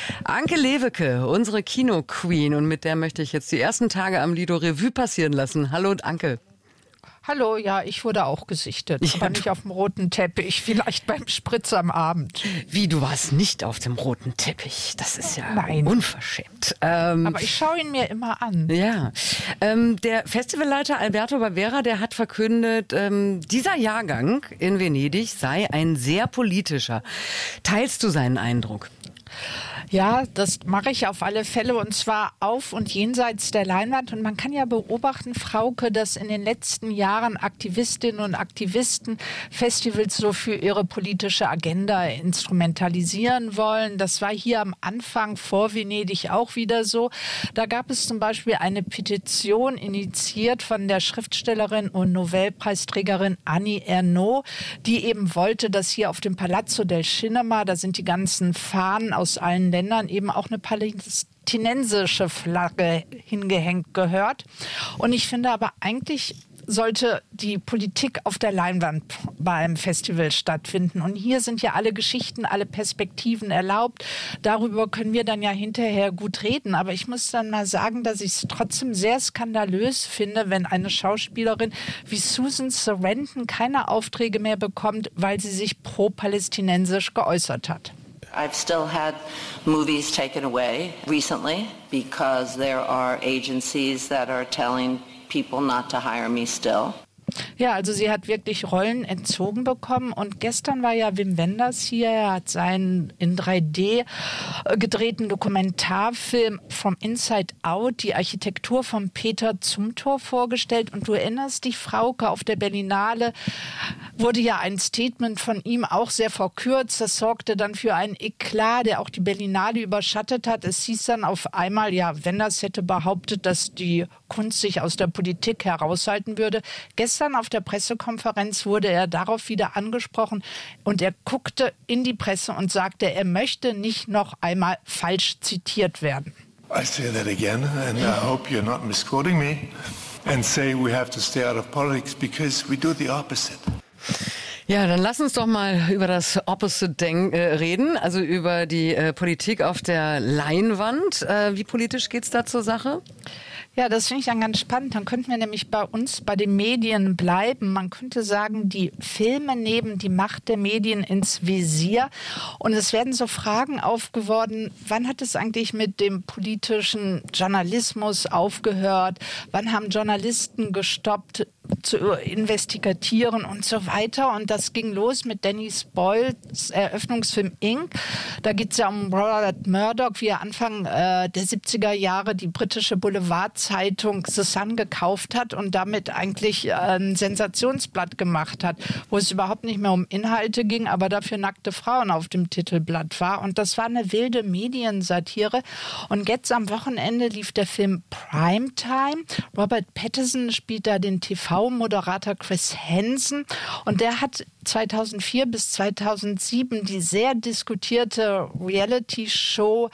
Anke Lewicke, unsere Kino-Queen. Und mit der möchte ich jetzt die ersten Tage am Lido Revue passieren lassen. Hallo Anke. Hallo, ja, ich wurde auch gesichtet, aber nicht auf dem roten Teppich, vielleicht beim Spritz am Abend. Wie, du warst nicht auf dem roten Teppich? Das ist ja unverschämt. Aber ich schaue ihn mir immer an. Ja, der Festivalleiter Alberto Barbera, der hat verkündet, dieser Jahrgang in Venedig sei ein sehr politischer. Teilst du seinen Eindruck? Ja, das mache ich auf alle Fälle, und zwar auf und jenseits der Leinwand. Und man kann ja beobachten, Frauke, dass in den letzten Jahren Aktivistinnen und Aktivisten Festivals so für ihre politische Agenda instrumentalisieren wollen. Das war hier am Anfang vor Venedig auch wieder so. Da gab es zum Beispiel eine Petition, initiiert von der Schriftstellerin und Nobelpreisträgerin Annie Ernaux, die eben wollte, dass hier auf dem Palazzo del Cinema, da sind die ganzen Fahnen aus allen Ländern, eben auch eine palästinensische Flagge hingehängt gehört. Und ich finde aber eigentlich sollte die Politik auf der Leinwand beim Festival stattfinden. Und hier sind ja alle Geschichten, alle Perspektiven erlaubt. Darüber können wir dann ja hinterher gut reden. Aber ich muss dann mal sagen, dass ich es trotzdem sehr skandalös finde, wenn eine Schauspielerin wie Susan Sarandon keine Aufträge mehr bekommt, weil sie sich pro-palästinensisch geäußert hat. I've still had movies taken away recently because there are agencies that are telling people not to hire me still. Ja, also sie hat wirklich Rollen entzogen bekommen, und gestern war ja Wim Wenders hier. Er hat seinen in 3D gedrehten Dokumentarfilm From Inside Out, die Architektur von Peter Zumthor, vorgestellt, und du erinnerst dich, Frauke, auf der Berlinale wurde ja ein Statement von ihm auch sehr verkürzt. Das sorgte dann für einen Eklat, der auch die Berlinale überschattet hat. Es hieß dann auf einmal, ja, Wenders hätte behauptet, dass die Kunst sich aus der Politik heraushalten würde. Gestern auf der Pressekonferenz wurde er darauf wieder angesprochen, und er guckte in die Presse und sagte, er möchte nicht noch einmal falsch zitiert werden. I say that again, and I hope you're not misquoting me and say we have to stay out of politics because we do the opposite. Ja, dann lass uns doch mal über das Opposite reden, also über die Politik auf der Leinwand. Wie politisch geht's da zur Sache? Ja, das finde ich dann ganz spannend. Dann könnten wir nämlich bei uns bei den Medien bleiben. Man könnte sagen, die Filme nehmen die Macht der Medien ins Visier. Und es werden so Fragen aufgeworfen, wann hat es eigentlich mit dem politischen Journalismus aufgehört? Wann haben Journalisten gestoppt zu investigatieren und so weiter? Und das ging los mit Danny Boyles Eröffnungsfilm Ink. Da geht es ja um Rupert Murdoch, wie er Anfang der 70er Jahre die britische Boulevardzeitung The Sun gekauft hat und damit eigentlich ein Sensationsblatt gemacht hat, wo es überhaupt nicht mehr um Inhalte ging, aber dafür nackte Frauen auf dem Titelblatt war. Und das war eine wilde Mediensatire. Und jetzt am Wochenende lief der Film Primetime. Robert Pattinson spielt da den TV-Moderator Chris Hansen, und der hat 2004 bis 2007 die sehr diskutierte Reality-Show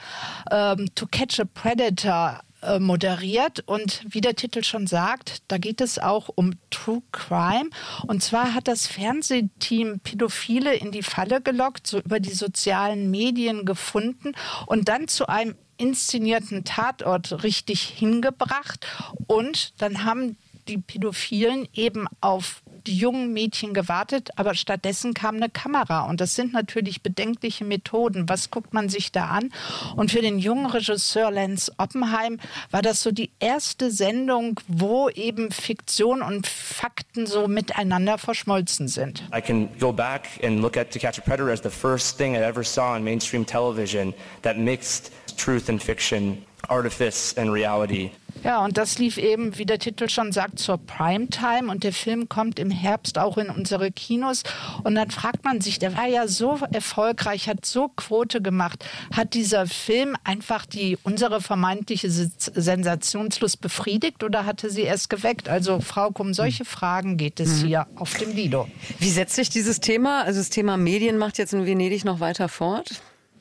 To Catch a Predator moderiert, und wie der Titel schon sagt, da geht es auch um True Crime. Und zwar hat das Fernsehteam Pädophile in die Falle gelockt, so über die sozialen Medien gefunden und dann zu einem inszenierten Tatort richtig hingebracht. Und dann haben die Pädophilen eben auf die jungen Mädchen gewartet, aber stattdessen kam eine Kamera. Und das sind natürlich bedenkliche Methoden. Was guckt man sich da an? Und für den jungen Regisseur Lance Oppenheim war das so die erste Sendung, wo eben Fiktion und Fakten so miteinander verschmolzen sind. I can go back and look at To Catch a Predator as the first thing I ever saw on mainstream television that mixed truth and fiction, artifice and reality. Ja, und das lief eben, wie der Titel schon sagt, zur Primetime, und der Film kommt im Herbst auch in unsere Kinos. Und dann fragt man sich, der war ja so erfolgreich, hat so Quote gemacht, hat dieser Film einfach unsere vermeintliche Sensationslust befriedigt oder hatte sie erst geweckt? Also Frauke, um solche Fragen geht es hier auf dem Lido. Wie setzt sich dieses Thema, also das Thema Medienmacht, jetzt in Venedig noch weiter fort?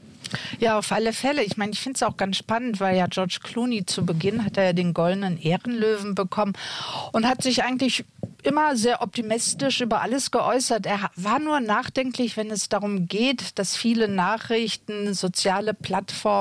Ja, auf alle Fälle. Ich meine, ich finde es auch ganz spannend, weil ja George Clooney zu Beginn hat er ja den Goldenen Ehrenlöwen bekommen und hat sich eigentlich immer sehr optimistisch über alles geäußert. Er war nur nachdenklich, wenn es darum geht, dass viele Nachrichten, soziale Plattformen